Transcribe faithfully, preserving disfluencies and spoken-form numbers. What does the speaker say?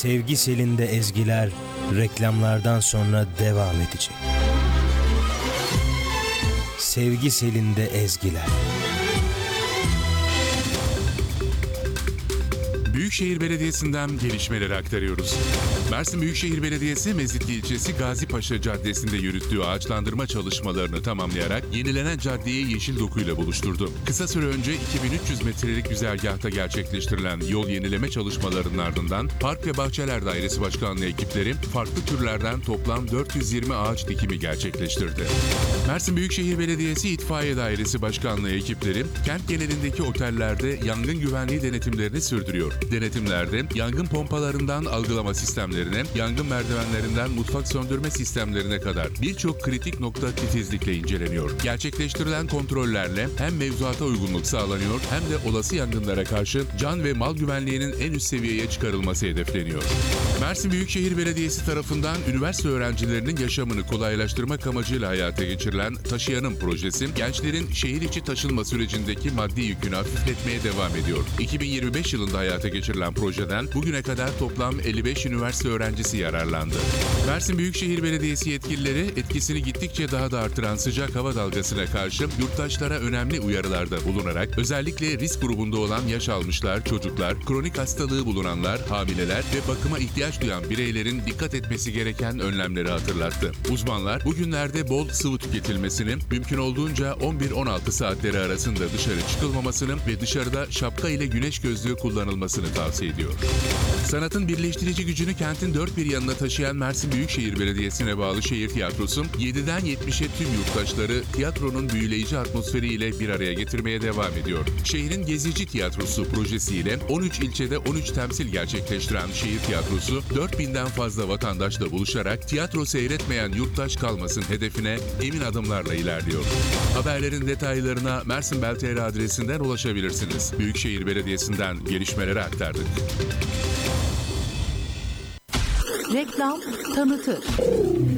Sevgi Selinde ezgiler reklamlardan sonra devam edecek. Sevgi Selinde ezgiler. Büyükşehir Belediyesi'nden gelişmeleri aktarıyoruz. Mersin Büyükşehir Belediyesi Mezitli ilçesi Gazipaşa Caddesi'nde yürüttüğü ağaçlandırma çalışmalarını tamamlayarak yenilenen caddeyi yeşil dokuyla buluşturdu. Kısa süre önce iki bin üç yüz metrelik güzergahta gerçekleştirilen yol yenileme çalışmalarının ardından Park ve Bahçeler Dairesi Başkanlığı ekipleri farklı türlerden toplam dört yüz yirmi ağaç dikimi gerçekleştirdi. Mersin Büyükşehir Belediyesi İtfaiye Dairesi Başkanlığı ekipleri kent genelindeki otellerde yangın güvenliği denetimlerini sürdürüyor. Denetimlerde yangın pompalarından algılama sistemlerine, yangın merdivenlerinden mutfak söndürme sistemlerine kadar birçok kritik nokta titizlikle inceleniyor. Gerçekleştirilen kontrollerle hem mevzuata uygunluk sağlanıyor hem de olası yangınlara karşı can ve mal güvenliğinin en üst seviyeye çıkarılması hedefleniyor. Mersin Büyükşehir Belediyesi tarafından üniversite öğrencilerinin yaşamını kolaylaştırmak amacıyla hayata geçirilen Taşıyanım projesi, gençlerin şehir içi taşınma sürecindeki maddi yükünü hafifletmeye devam ediyor. iki bin yirmi beş yılında hayata geçirilen projeden bugüne kadar toplam elli beş üniversite öğrencisi yararlandı. Mersin Büyükşehir Belediyesi yetkilileri etkisini gittikçe daha da artıran sıcak hava dalgasına karşı yurttaşlara önemli uyarılarda bulunarak özellikle risk grubunda olan yaş almışlar, çocuklar, kronik hastalığı bulunanlar, hamileler ve bakıma ihtiyaç duyan bireylerin dikkat etmesi gereken önlemleri hatırlattı. Uzmanlar bu günlerde bol sıvı tüketilmesini, mümkün olduğunca on bir on altı saatleri arasında dışarı çıkılmamasını ve dışarıda şapka ile güneş gözlüğü kullanılmasını tavsiye ediyor. Sanatın birleştirici gücünü kentin dört bir yanına taşıyan Mersin Büyükşehir Belediyesi'ne bağlı şehir tiyatrosu, yediden yetmişe tüm yurttaşları tiyatronun büyüleyici atmosferiyle bir araya getirmeye devam ediyor. Şehrin Gezici Tiyatrosu projesiyle on üç ilçede on üç temsil gerçekleştiren şehir tiyatrosu, dört binden fazla vatandaşla buluşarak tiyatro seyretmeyen yurttaş kalmasın hedefine emin adımlarla ilerliyor. Haberlerin detaylarına Mersin Bel nokta t r adresinden ulaşabilirsiniz. Büyükşehir Belediyesi'nden gelişmeleri aktardık. Reklam tanıtır.